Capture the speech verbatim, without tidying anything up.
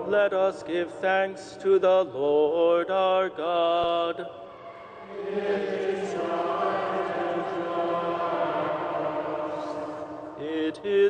Let us give thanks to the Lord our God. It is right and just. It is